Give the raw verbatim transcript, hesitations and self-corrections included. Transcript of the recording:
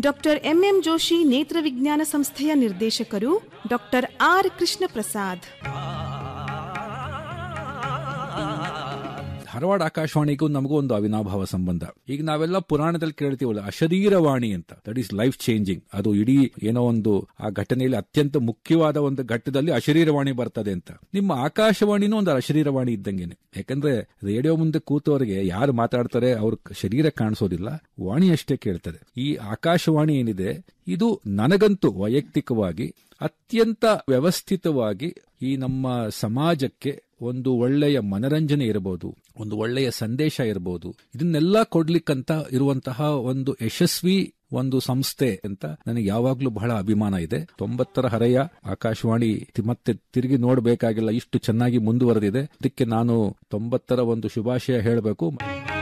Doctor MM Joshi ನೇತ್ರ ವಿಜ್ಞಾನ ಸಂಸ್ಥೆಯ ನಿರ್ದೇಶಕರು ಡಾಕ್ಟರ್ ಆರ್ ಕೃಷ್ಣ ಪ್ರಸಾದ್. ಧಾರವಾಡ ಆಕಾಶವಾಣಿಗೂ ನಮಗೂ ಒಂದು ಅವಿನಾಭಾವ ಸಂಬಂಧ. ಈಗ ನಾವೆಲ್ಲ ಪುರಾಣದಲ್ಲಿ ಕೇಳ್ತೀವಲ್ಲ ಅಶರೀರವಾಣಿ ಅಂತ, ದಟ್ ಈಸ್ ಲೈಫ್ ಚೇಂಜಿಂಗ್. ಅದು ಇಡೀ ಏನೋ ಒಂದು ಆ ಘಟನೆಯಲ್ಲಿ ಅತ್ಯಂತ ಮುಖ್ಯವಾದ ಒಂದು ಘಟ್ಟದಲ್ಲಿ ಅಶರೀರವಾಣಿ ಬರ್ತದೆ ಅಂತ. ನಿಮ್ಮ ಆಕಾಶವಾಣಿನೂ ಒಂದು ಅಶರೀರವಾಣಿ ಇದ್ದಂಗೆನೆ. ಯಾಕಂದ್ರೆ ರೇಡಿಯೋ ಮುಂದೆ ಕೂತವರಿಗೆ ಯಾರು ಮಾತಾಡ್ತಾರೆ ಅವ್ರ ಶರೀರ ಕಾಣಿಸೋದಿಲ್ಲ, ವಾಣಿ ಅಷ್ಟೇ ಕೇಳ್ತದೆ. ಈ ಆಕಾಶವಾಣಿ ಏನಿದೆ ಇದು ನನಗಂತೂ ವೈಯಕ್ತಿಕವಾಗಿ ಅತ್ಯಂತ ವ್ಯವಸ್ಥಿತವಾಗಿ ಈ ನಮ್ಮ ಸಮಾಜಕ್ಕೆ ಒಂದು ಒಳ್ಳೆಯ ಮನರಂಜನೆ ಇರಬಹುದು, ಒಂದು ಒಳ್ಳೆಯ ಸಂದೇಶ ಇರಬಹುದು, ಇದನ್ನೆಲ್ಲ ಕೊಡ್ಲಿಕ್ಕಂತ ಇರುವಂತಹ ಒಂದು ಯಶಸ್ವಿ ಒಂದು ಸಂಸ್ಥೆ ಅಂತ ನನಗೆ ಯಾವಾಗ್ಲೂ ಬಹಳ ಅಭಿಮಾನ ಇದೆ. ತೊಂಬತ್ತರ ಹರೆಯ ಆಕಾಶವಾಣಿ ಮತ್ತೆ ತಿರುಗಿ ನೋಡಬೇಕಾಗಿಲ್ಲ, ಇಷ್ಟು ಚೆನ್ನಾಗಿ ಮುಂದುವರೆದಿದೆ. ಅದಕ್ಕೆ ನಾನು ತೊಂಬತ್ತರ ಒಂದು ಶುಭಾಶಯ ಹೇಳಬೇಕು.